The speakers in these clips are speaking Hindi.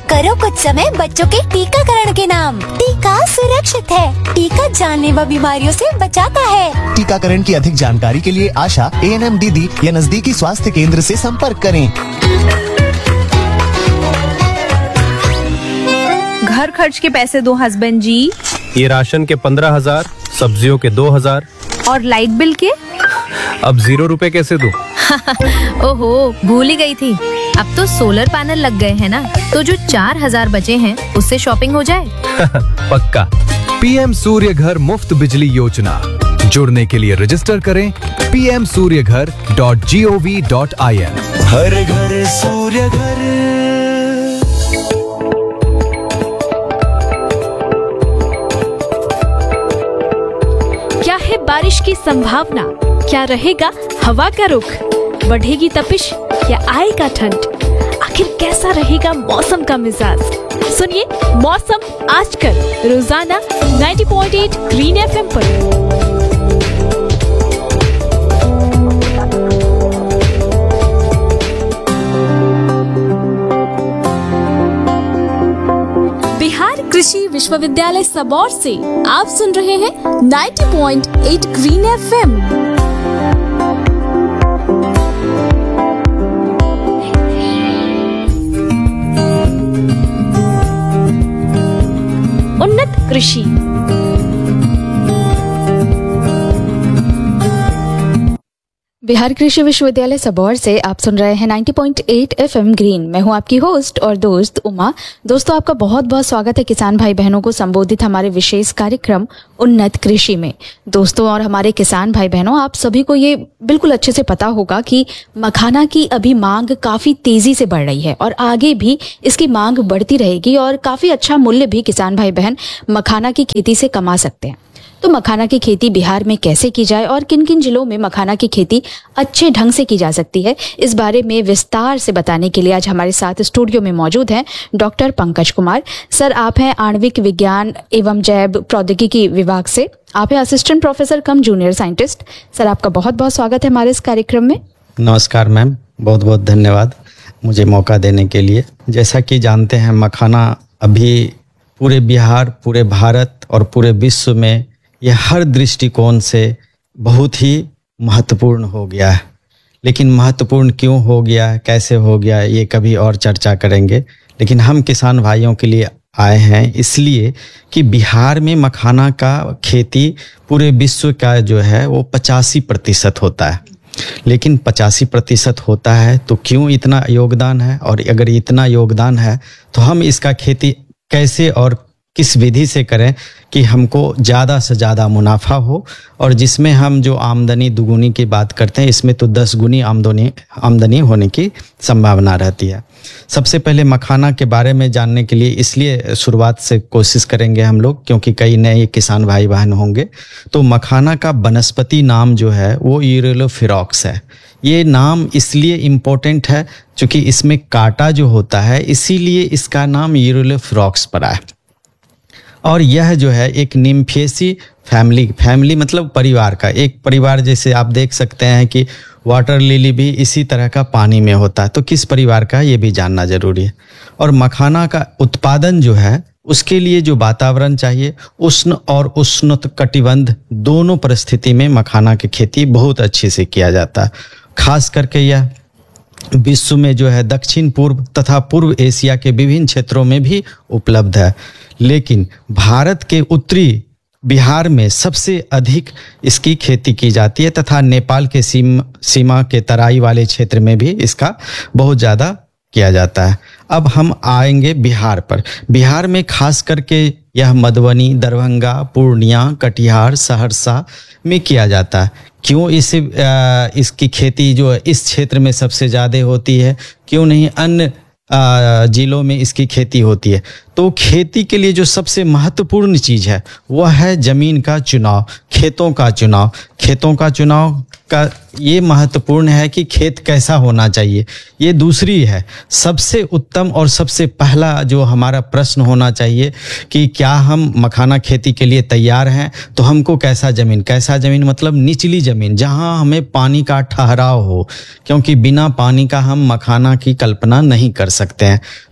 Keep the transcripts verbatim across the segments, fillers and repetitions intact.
करो कुछ समय बच्चों के टीकाकरण के नाम। टीका सुरक्षित है। टीका जानलेवा बीमारियों से बचाता है। टीकाकरण की अधिक जानकारी के लिए आशा, ए एन एम दीदी या नजदीकी स्वास्थ्य केंद्र से संपर्क करें। घर खर्च के पैसे दो हस्बैंड जी। ये राशन के पंद्रह हजार, सब्जियों के दो हजार और लाइट बिल के? अब जीरो रुपए कैसे दूं? ओहो, भूल ही गई थी। अब तो सोलर पैनल लग गए हैं ना, तो जो चार हजार बचे हैं उससे शॉपिंग हो जाए। पक्का। पीएम सूर्य घर मुफ्त बिजली योजना। जुड़ने के लिए रजिस्टर करें पी एम सूर्य घर dot G O V dot I N. हर घर सूर्य घर। क्या है बारिश की संभावना? क्या रहेगा हवा का रुख? बढ़ेगी तपिश या आएगा ठंड? आखिर कैसा रहेगा मौसम का मिजाज? सुनिए मौसम आजकल रोजाना नब्बे पॉइंट आठ ग्रीन एफएम पर। बिहार कृषि विश्वविद्यालय सबौर से आप सुन रहे हैं नब्बे पॉइंट आठ ग्रीन एफएम। उन्नत कृषि। बिहार कृषि विश्वविद्यालय सबौर से आप सुन रहे हैं नब्बे पॉइंट आठ एफएम ग्रीन। मैं हूं आपकी होस्ट और दोस्त उमा। दोस्तों, आपका बहुत बहुत स्वागत है किसान भाई बहनों को संबोधित हमारे विशेष कार्यक्रम उन्नत कृषि में। दोस्तों और हमारे किसान भाई बहनों, आप सभी को ये बिल्कुल अच्छे से पता होगा कि मखाना की अभी मांग काफी तेजी से बढ़ रही है और आगे भी इसकी मांग बढ़ती रहेगी और काफी अच्छा मूल्य भी किसान भाई बहन मखाना की खेती से कमा सकते हैं। तो मखाना की खेती बिहार में कैसे की जाए और किन किन जिलों में मखाना की खेती अच्छे ढंग से की जा सकती है, इस बारे में विस्तार से बताने के लिए आज हमारे साथ स्टूडियो में मौजूद हैं डॉक्टर पंकज कुमार। सर, आप हैं आणविक विज्ञान एवं जैव प्रौद्योगिकी विभाग से। आप हैं असिस्टेंट प्रोफेसर कम जूनियर साइंटिस्ट। सर, आपका बहुत बहुत स्वागत है हमारे इस कार्यक्रम में। नमस्कार मैम, बहुत बहुत धन्यवाद मुझे मौका देने के लिए। जैसा कि जानते हैं, मखाना अभी पूरे बिहार, पूरे भारत और पूरे विश्व में यह हर दृष्टिकोण से बहुत ही महत्वपूर्ण हो गया है। लेकिन महत्वपूर्ण क्यों हो गया, कैसे हो गया, ये कभी और चर्चा करेंगे। लेकिन हम किसान भाइयों के लिए आए हैं इसलिए कि बिहार में मखाना का खेती पूरे विश्व का जो है वो पचासी प्रतिशत होता है। लेकिन पचासी प्रतिशत होता है तो क्यों इतना योगदान है, और अगर इतना योगदान है तो हम इसका खेती कैसे और किस विधि से करें कि हमको ज़्यादा से ज़्यादा मुनाफा हो, और जिसमें हम जो आमदनी दुगुनी की बात करते हैं इसमें तो दस गुनी आमदनी आमदनी होने की संभावना रहती है। सबसे पहले मखाना के बारे में जानने के लिए इसलिए शुरुआत से कोशिश करेंगे हम लोग, क्योंकि कई नए किसान भाई बहन होंगे। तो मखाना का वनस्पति नाम जो है वो यूरिलोफिरॉक्स है। ये नाम इसलिए इम्पोर्टेंट है क्योंकि इसमें कांटा जो होता है, इसीलिए इसका नाम यूरिलोफिरॉक्स पड़ा है। और यह जो है एक निम्फेसी फैमिली फैमिली मतलब परिवार का एक परिवार, जैसे आप देख सकते हैं कि वाटर लिली भी इसी तरह का पानी में होता है। तो किस परिवार का, ये भी जानना जरूरी है। और मखाना का उत्पादन जो है उसके लिए जो वातावरण चाहिए, उष्ण और उष्ण कटिबंध दोनों परिस्थिति में मखाना की खेती बहुत अच्छे से किया जाता है। खास करके यह विश्व में जो है दक्षिण पूर्व तथा पूर्व एशिया के विभिन्न क्षेत्रों में भी उपलब्ध है। लेकिन भारत के उत्तरी बिहार में सबसे अधिक इसकी खेती की जाती है तथा नेपाल के सीमा सीमा के तराई वाले क्षेत्र में भी इसका बहुत ज़्यादा किया जाता है। अब हम आएंगे बिहार पर। बिहार में खास करके यह मधुबनी, दरभंगा, पूर्णिया, कटिहार, सहरसा में किया जाता है। क्यों इसे इसकी खेती जो है इस क्षेत्र में सबसे ज़्यादा होती है, क्यों नहीं अन्य जिलों में इसकी खेती होती है? तो खेती के लिए जो सबसे महत्वपूर्ण चीज़ है वह है ज़मीन का चुनाव, खेतों का चुनाव। खेतों का चुनाव का ये महत्वपूर्ण है कि खेत कैसा होना चाहिए, ये दूसरी है। सबसे उत्तम और सबसे पहला जो हमारा प्रश्न होना चाहिए कि क्या हम मखाना खेती के लिए तैयार हैं, तो हमको कैसा ज़मीन, कैसा ज़मीन मतलब निचली ज़मीन जहां हमें पानी का ठहराव हो, क्योंकि बिना पानी का हम मखाना की कल्पना नहीं कर सकते हैं। तो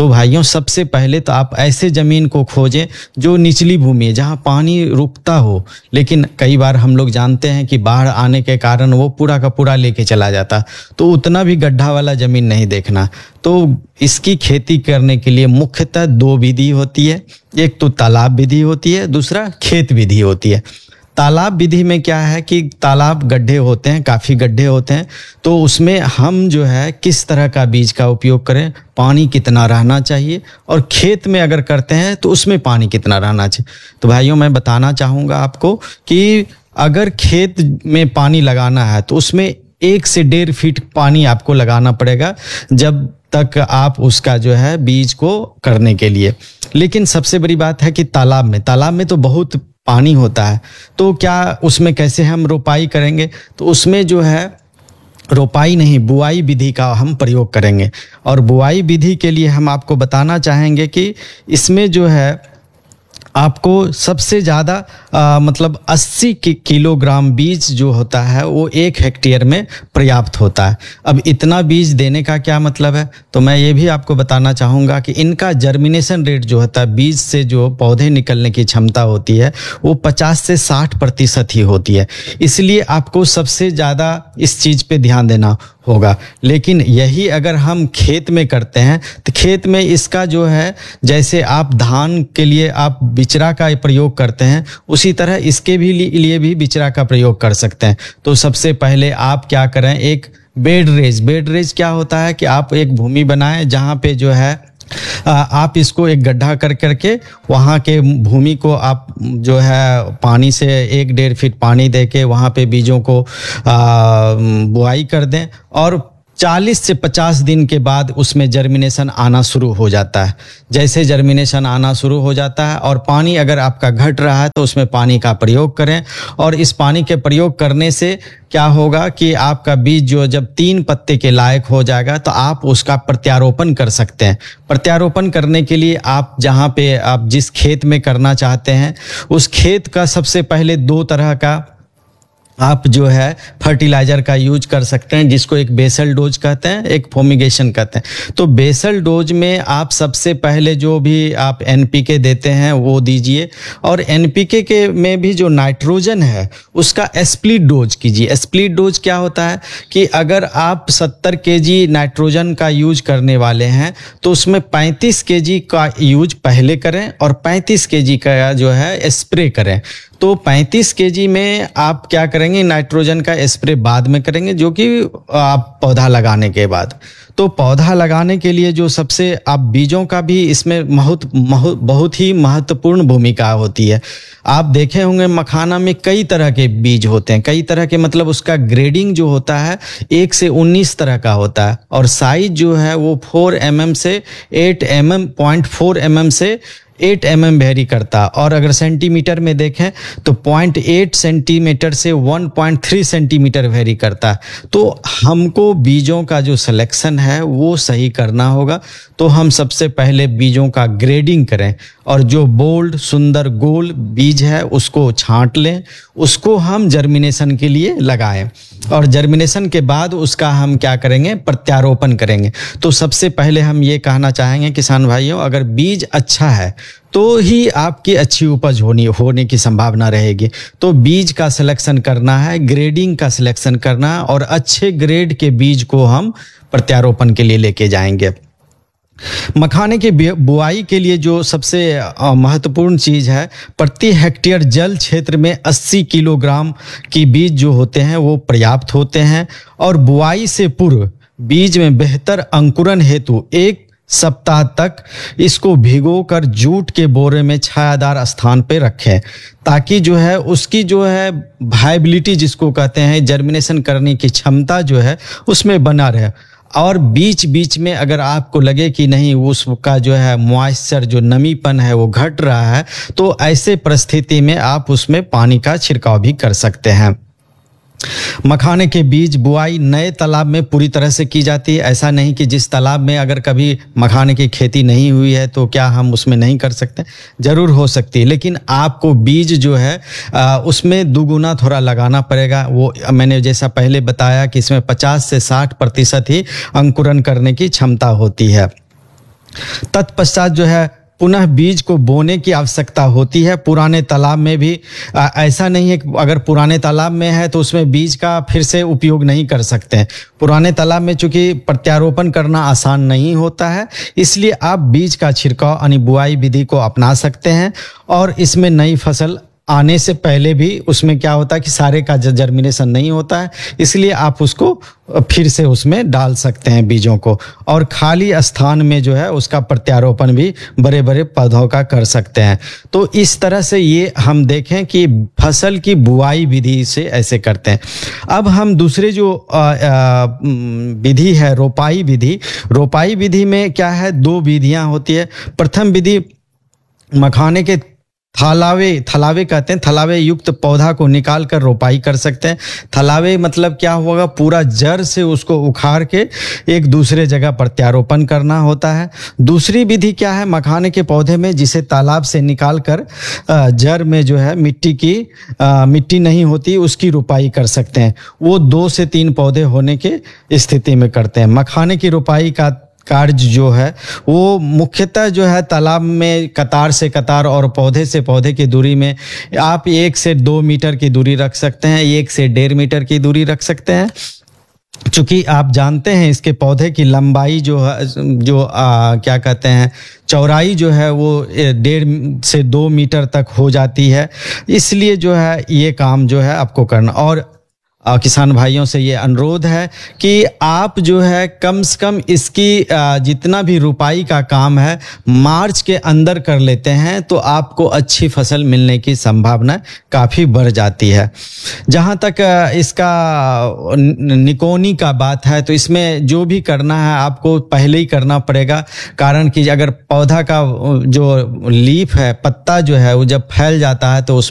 तो भाइयों सबसे पहले तो आप ऐसे ज़मीन को खोजें जो निचली भूमि है, जहाँ पानी रुकता हो, लेकिन कई बार हम लोग जानते हैं कि बाढ़ आने के कारण वो पूरा का पूरा लेके चला जाता, तो उतना भी गड्ढा वाला ज़मीन नहीं देखना। तो इसकी खेती करने के लिए मुख्यतः दो विधि होती है, एक तो तालाब विधि होती है, दूसरा खेत विधि होती है। तालाब विधि में क्या है कि तालाब गड्ढे होते हैं, काफ़ी गड्ढे होते हैं, तो उसमें हम जो है किस तरह का बीज का उपयोग करें, पानी कितना रहना चाहिए, और खेत में अगर करते हैं तो उसमें पानी कितना रहना चाहिए। तो भाइयों मैं बताना चाहूँगा आपको कि अगर खेत में पानी लगाना है तो उसमें एक से डेढ़ फीट पानी आपको लगाना पड़ेगा जब तक आप उसका जो है बीज को करने के लिए। लेकिन सबसे बड़ी बात है कि तालाब में तालाब में तो बहुत पानी होता है, तो क्या उसमें कैसे हम रोपाई करेंगे, तो उसमें जो है रोपाई नहीं बुआई विधि का हम प्रयोग करेंगे। और बुआई विधि के लिए हम आपको बताना चाहेंगे कि इसमें जो है आपको सबसे ज़्यादा मतलब अस्सी किलोग्राम बीज जो होता है वो एक हेक्टेयर में पर्याप्त होता है। अब इतना बीज देने का क्या मतलब है, तो मैं ये भी आपको बताना चाहूँगा कि इनका जर्मिनेशन रेट जो होता है, बीज से जो पौधे निकलने की क्षमता होती है वो पचास से साठ प्रतिशत ही होती है। इसलिए आपको सबसे ज़्यादा इस चीज़ पे ध्यान देना होगा। लेकिन यही अगर हम खेत में करते हैं तो खेत में इसका जो है, जैसे आप धान के लिए आप बिचरा का प्रयोग करते हैं, उसी तरह इसके भी लिए भी बिचरा का प्रयोग कर सकते हैं। तो सबसे पहले आप क्या करें, एक बेड रेज बेड रेज क्या होता है कि आप एक भूमि बनाएं जहाँ पे जो है आप इसको एक गड्ढा कर करके वहाँ के भूमि को आप जो है पानी से एक डेढ़ फीट पानी दे के वहाँ पे बीजों को बुआई कर दें, और चालीस से पचास दिन के बाद उसमें जर्मिनेशन आना शुरू हो जाता है। जैसे जर्मिनेशन आना शुरू हो जाता है और पानी अगर आपका घट रहा है तो उसमें पानी का प्रयोग करें। और इस पानी के प्रयोग करने से क्या होगा कि आपका बीज जो जब तीन पत्ते के लायक हो जाएगा तो आप उसका प्रत्यारोपण कर सकते हैं। प्रत्यारोपण करने के लिए आप जहाँ पे आप जिस खेत में करना चाहते हैं उस खेत का सबसे पहले दो तरह का आप जो है फर्टिलाइजर का यूज कर सकते हैं, जिसको एक बेसल डोज कहते हैं, एक फोमिगेशन कहते हैं। तो बेसल डोज में आप सबसे पहले जो भी आप एनपीके देते हैं वो दीजिए, और एनपीके के में भी जो नाइट्रोजन है उसका स्प्लिट डोज कीजिए। स्प्लिट डोज क्या होता है कि अगर आप सत्तर केजी नाइट्रोजन का यूज करने वाले हैं तो उसमें पैंतीस केजी का यूज पहले करें और पैंतीस केजी का जो है स्प्रे करें। तो पैंतीस केजी में आप क्या करेंगे, नाइट्रोजन का स्प्रे बाद में करेंगे, जो कि आप पौधा लगाने के बाद। तो पौधा लगाने के लिए जो सबसे आप बीजों का भी इसमें बहुत बहुत ही महत्वपूर्ण भूमिका होती है। आप देखे होंगे मखाना में कई तरह के बीज होते हैं, कई तरह के मतलब उसका ग्रेडिंग जो होता है एक से उन्नीस तरह का होता है, और साइज जो है वो फोर एम एम से eight M M point four M M से एट एम एम वेरी करता। और अगर सेंटीमीटर में देखें तो पॉइंट एट सेंटीमीटर से one point three centimetre very करता। तो हमको बीजों का जो सिलेक्शन है वो सही करना होगा। तो हम सबसे पहले बीजों का ग्रेडिंग करें, और जो बोल्ड सुंदर गोल बीज है उसको छांट लें, उसको हम जर्मिनेशन के लिए लगाएं, और जर्मिनेशन के बाद उसका हम क्या करेंगे, प्रत्यारोपण करेंगे। तो सबसे पहले हम ये कहना चाहेंगे किसान भाइयों, अगर बीज अच्छा है तो ही आपकी अच्छी उपज होनी होने की संभावना रहेगी। तो बीज का सिलेक्शन करना है, ग्रेडिंग का सिलेक्शन करना है, और अच्छे ग्रेड के बीज को हम प्रत्यारोपण के लिए लेके जाएंगे। मखाने की बुआई के लिए जो सबसे महत्वपूर्ण चीज़ है, प्रति हेक्टेयर जल क्षेत्र में अस्सी किलोग्राम की बीज जो होते हैं वो पर्याप्त होते हैं। और बुआई से पूर्व बीज में बेहतर अंकुरण हेतु एक सप्ताह तक इसको भिगोकर जूट के बोरे में छायादार स्थान पे रखें, ताकि जो है उसकी जो है वायबिलिटी जिसको कहते हैं, जर्मिनेशन करने की क्षमता जो है उसमें बना रहे। और बीच बीच में अगर आपको लगे कि नहीं उसका जो है मॉइस्चर जो नमीपन है वो घट रहा है, तो ऐसे परिस्थिति में आप उसमें पानी का छिड़काव भी कर सकते हैं। मखाने के बीज बुआई नए तालाब में पूरी तरह से की जाती है। ऐसा नहीं कि जिस तालाब में अगर कभी मखाने की खेती नहीं हुई है तो क्या हम उसमें नहीं कर सकते, जरूर हो सकती है, लेकिन आपको बीज जो है आ, उसमें दुगुना थोड़ा लगाना पड़ेगा। वो मैंने जैसा पहले बताया कि इसमें पचास से साठ प्रतिशत ही अंकुरण करने की क्षमता होती है। तत्पश्चात जो है पुनः बीज को बोने की आवश्यकता होती है। पुराने तालाब में भी आ, ऐसा नहीं है कि अगर पुराने तालाब में है तो उसमें बीज का फिर से उपयोग नहीं कर सकते हैं। पुराने तालाब में चूंकि प्रत्यारोपण करना आसान नहीं होता है, इसलिए आप बीज का छिड़काव यानी बुआई विधि को अपना सकते हैं। और इसमें नई फसल आने से पहले भी उसमें क्या होता है कि सारे का जर्मिनेशन नहीं होता है, इसलिए आप उसको फिर से उसमें डाल सकते हैं बीजों को। और खाली स्थान में जो है उसका प्रत्यारोपण भी बड़े बड़े पौधों का कर सकते हैं। तो इस तरह से ये हम देखें कि फसल की बुआई विधि से ऐसे करते हैं। अब हम दूसरे जो विधि है रोपाई विधि, रोपाई विधि में क्या है, दो विधियां होती है। प्रथम विधि मखाने के थलावे थलावे कहते हैं, थलावे युक्त पौधा को निकाल कर रोपाई कर सकते हैं। थलावे मतलब क्या होगा, पूरा जड़ से उसको उखाड़ के एक दूसरे जगह प्रत्यारोपण करना होता है। दूसरी विधि क्या है, मखाने के पौधे में जिसे तालाब से निकाल कर जड़ में जो है मिट्टी की आ, मिट्टी नहीं होती उसकी रोपाई कर सकते हैं। वो दो से तीन पौधे होने के स्थिति में करते हैं। मखाने की रोपाई का कार्य जो है वो मुख्यतः जो है तालाब में कतार से कतार और पौधे से पौधे की दूरी में आप एक से दो मीटर की दूरी रख सकते हैं, एक से डेढ़ मीटर की दूरी रख सकते हैं। चूंकि आप जानते हैं इसके पौधे की लंबाई जो है जो आ, क्या कहते हैं चौड़ाई जो है वो डेढ़ से दो मीटर तक हो जाती है, इसलिए जो है ये काम जो है आपको करना। और आ, किसान भाइयों से ये अनुरोध है कि आप जो है कम से कम इसकी आ, जितना भी रुपाई का काम है मार्च के अंदर कर लेते हैं तो आपको अच्छी फसल मिलने की संभावना काफ़ी बढ़ जाती है। जहाँ तक आ, इसका निकोनी का बात है तो इसमें जो भी करना है आपको पहले ही करना पड़ेगा, कारण कि अगर पौधा का जो लीफ है, पत्ता जो है वो जब फैल जाता है तो उस